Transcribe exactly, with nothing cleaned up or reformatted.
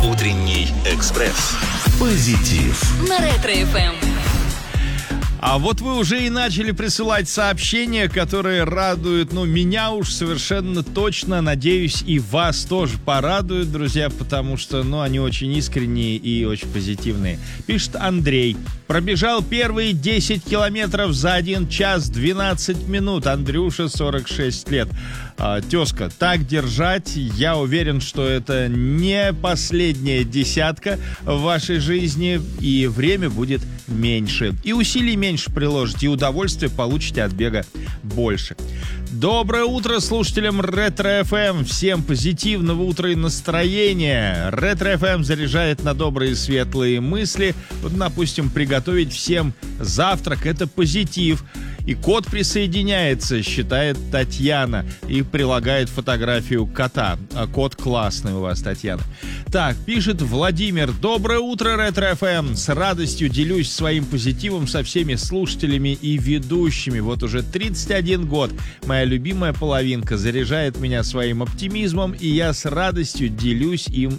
Утренний экспресс. Позитив. На Ретро-эф эм. А вот вы уже и начали присылать сообщения, которые радуют, ну, меня уж совершенно точно, надеюсь, и вас тоже порадуют, друзья, потому что, ну, они очень искренние и очень позитивные. Пишет Андрей. Пробежал первые десять километров за один час двенадцать минут. Андрюша, сорок шесть лет. А, тезка, так держать. Я уверен, что это не последняя десятка в вашей жизни, и время будет меньше. И усилий меньше приложите, и удовольствие получите от бега больше. Доброе утро слушателям Ретро-эф эм. Всем позитивного утра и настроения. Ретро-эф эм заряжает на добрые светлые мысли. Вот, допустим, приготовить всем завтрак — это позитив. И кот присоединяется, считает Татьяна, и прилагает фотографию кота. А кот классный у вас, Татьяна. Так, пишет Владимир. Доброе утро, Ретро-эф эм. С радостью делюсь своим позитивом со всеми слушателями и ведущими. Вот уже тридцать один год моя любимая половинка заряжает меня своим оптимизмом, и я с радостью делюсь им